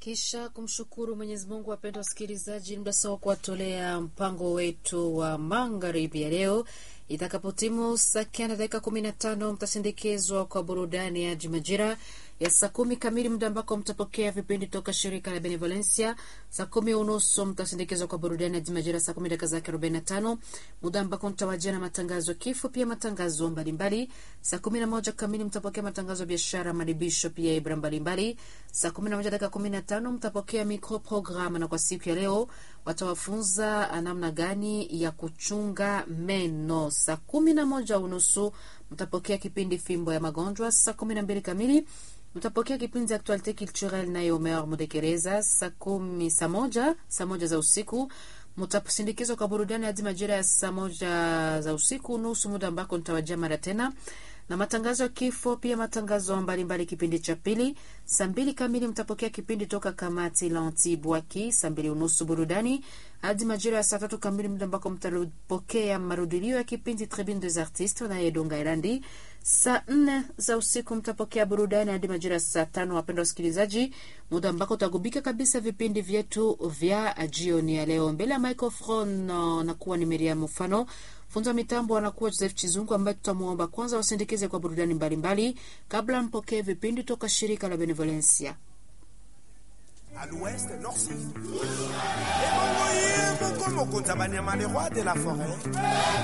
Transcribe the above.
Kisha kumshukuru Mwenyezi Mungu, wapendwa wasikilizaji, muda sawa kuwatolea mpango wetu wa magharibi ya leo. Itakapotimu saa 9:15 mtasindikizwa kwa burudani ya Majira ya saa 10 kamili, muda ambako mtapokea vipindi toka shirika la Benevolencia. Saa 10:30 mtasindikizwa kwa burudani ya Majira saa 10:45, muda ambako mtawajia na matangazo kifo, pia matangazo mbalimbali. Saa 11 kamili mtapokea matangazo ya biashara, madibisho, pia ibra mbalimbali. Saa 11:15 mtapokea micro program, na kwa siku ya leo watawafunza namna gani ya kuchunga meno. Saa 11:30 mtapokea kipindi fimbo ya magonjwa. Saa 12 kamili mtapokea kipindi Actualite Culturelle na Omer Mudekereza. Saa 1 za usiku mtapusindikizwa kwa burudani hadi majira ya saa 1 za usiku nusu, muda ambako nitawajia mara tena na matangazo ya kifo, pia matangazo mbalimbali kipindi cha pili. Saa 2 kamili mtapokea kipindi toka kamati Lantibwaki. Saa 2:30 burudani hadi majira ya saa 3 kamili, muda ambako mtapokea marudilio ya kipindi Tribune des Artistes na Edonga Irandi. Saa 4 za usiku mtapokea burudani hadi majira ya saa 5, wapendwa wasikilizaji, muda ambako utagubika kabisa vipindi vyetu vya jioni ya leo. Mbele ya microphone na kuwa ni Miriam Mfano, funza mitambo anakuwa Joseph Chizungu, ambaye tutamuomba kwanza wasindikize kwa burudani mbalimbali kabla mpokee vipindi toka shirika la Benevolencia. À l'ouest, nord-sud. Et mon goyer, mon comme au Kontabanyama, les rois de la forêt.